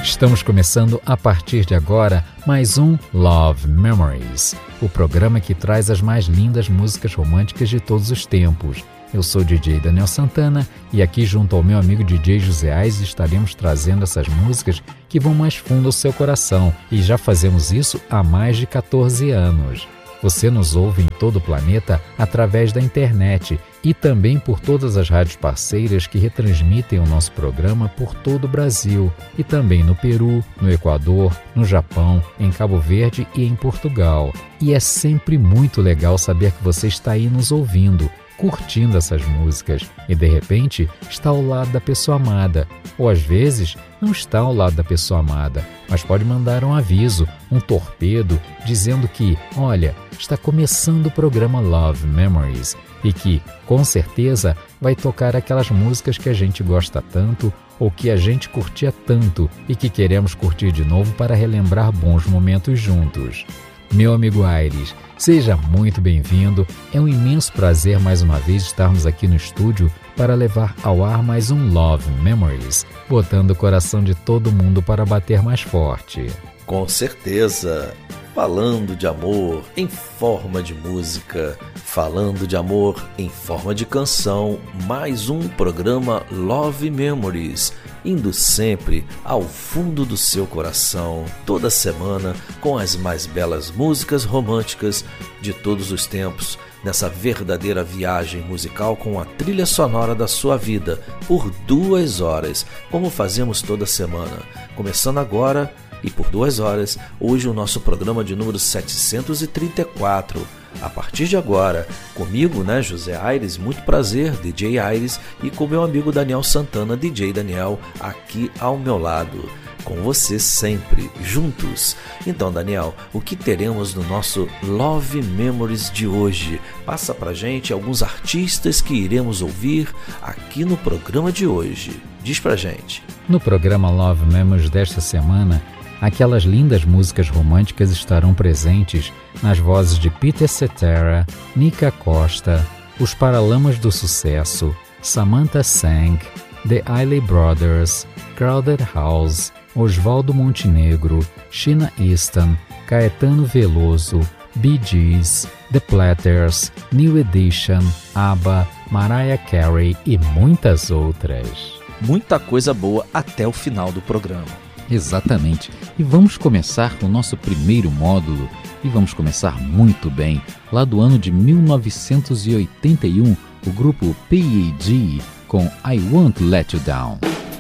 Estamos começando a partir de agora mais um Love Memories, o programa que traz as mais lindas músicas românticas de todos os tempos. Eu sou o DJ Daniel Santana e aqui junto ao meu amigo DJ José Aires estaremos trazendo essas músicas que vão mais fundo ao seu coração e já fazemos isso há mais de 14 anos. Você nos ouve em todo o planeta através da internet e também por todas as rádios parceiras que retransmitem o nosso programa por todo o Brasil e também no Peru, no Equador, no Japão, em Cabo Verde e em Portugal. E é sempre muito legal saber que você está aí nos ouvindo, curtindo essas músicas e de repente está ao lado da pessoa amada, ou às vezes não está ao lado da pessoa amada, mas pode mandar um aviso, um torpedo, dizendo que, olha, está começando o programa Love Memories e que, com certeza, vai tocar aquelas músicas que a gente gosta tanto ou que a gente curtia tanto e que queremos curtir de novo para relembrar bons momentos juntos. Meu amigo Aires, seja muito bem-vindo. É um imenso prazer mais uma vez estarmos aqui no estúdio para levar ao ar mais um Love Memories, botando o coração de todo mundo para bater mais forte. Com certeza, falando de amor em forma de música, falando de amor em forma de canção, mais um programa Love Memories, indo sempre ao fundo do seu coração, toda semana com as mais belas músicas românticas de todos os tempos, nessa verdadeira viagem musical com a trilha sonora da sua vida, por 2 horas, como fazemos toda semana. Começando agora e por 2 horas, hoje o nosso programa de número 734. A partir de agora, comigo, José Aires, muito prazer, DJ Aires, e com meu amigo Daniel Santana, DJ Daniel, aqui ao meu lado. Com você sempre, juntos. Então, Daniel, o que teremos no nosso Love Memories de hoje? Passa pra gente alguns artistas que iremos ouvir aqui no programa de hoje. Diz pra gente. No programa Love Memories desta semana, aquelas lindas músicas românticas estarão presentes nas vozes de Peter Cetera, Nica Costa, Os Paralamas do Sucesso, Samantha Sang, The Isley Brothers, Crowded House, Oswaldo Montenegro, Sheena Easton, Caetano Veloso, Bee Gees, The Platters, New Edition, ABBA, Mariah Carey e muitas outras. Muita coisa boa até o final do programa. Exatamente. E vamos começar com o nosso primeiro módulo. E vamos começar muito bem. Lá do ano de 1981, o grupo PAG com I Won't Let You Down.